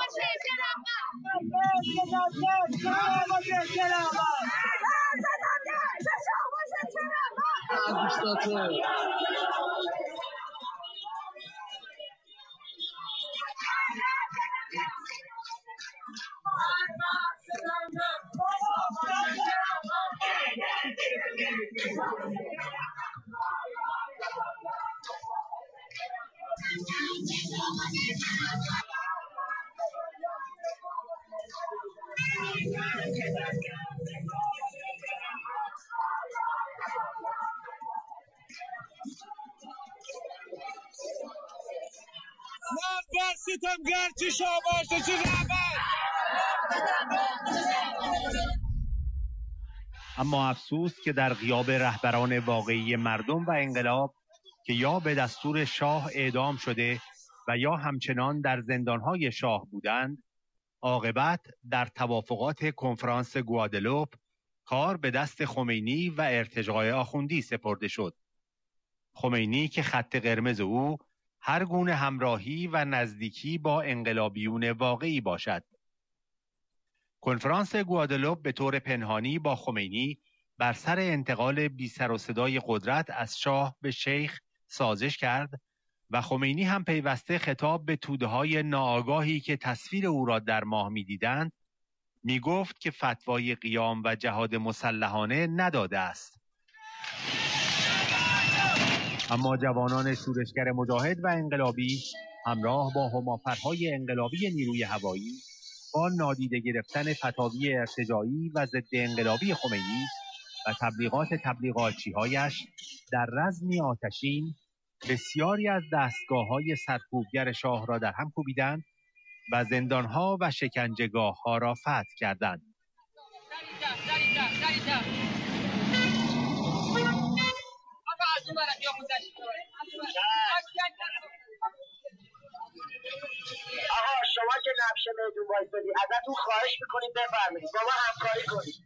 ستمگر چی شاباش چی رهبر. اما افسوس که در غیاب رهبران واقعی مردم و انقلاب که یا به دستور شاه اعدام شده و یا همچنان در زندانهای شاه بودند، عاقبت در توافقات کنفرانس گوادلوپ کار به دست خمینی و ارتجاع آخوندی سپرده شد. خمینی که خط قرمز او هر گونه همراهی و نزدیکی با انقلابیون واقعی باشد. کنفرانس گوادلوپ به طور پنهانی با خمینی بر سر انتقال بی سر و صدای قدرت از شاه به شیخ سازش کرد و خمینی هم پیوسته خطاب به توده‌های ناآگاهی که تصویر او را در ماه می‌دیدند می‌گفت که فتوای قیام و جهاد مسلحانه نداده است. اما جوانان شورشگر مجاهد و انقلابی همراه با همافرهای انقلابی نیروی هوایی با نادیده گرفتن فتاوی ارتجاعی و ضد انقلابی خمینی و تبلیغاتچی‌هایش در رزمی آتشین بسیاری از دستگاه‌های سرکوبگر شاه را در هم کوبیدند و زندان‌ها و شکنجهگاه‌ها را فتح کردند. آقا شما که نقشه میدون وایسادی ازتون خواهش میکنیم بفرمایید با ما همکاری کنید.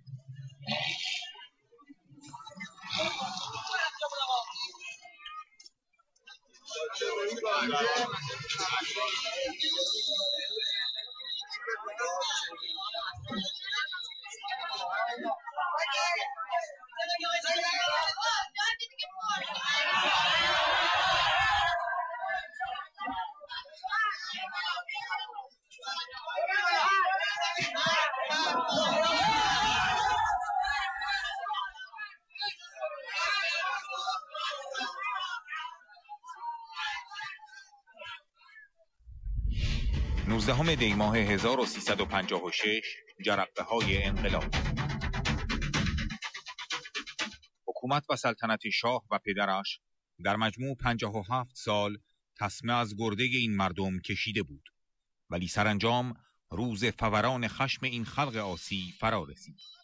نوزدهم دی ماه 1356 جرقه‌های انقلاب. حکومت و سلطنت شاه و پدرش در مجموع 57 سال تسمه از گرده این مردم کشیده بود، ولی سرانجام روز فوران خشم این خلق عاصی فرا رسید.